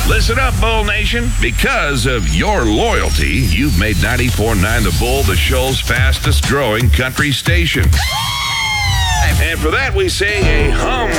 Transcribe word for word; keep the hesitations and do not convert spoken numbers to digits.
Listen up, Bull Nation. Because of your loyalty, you've made ninety-four point nine The Bull the show's fastest growing country station. And for that, we sing a hum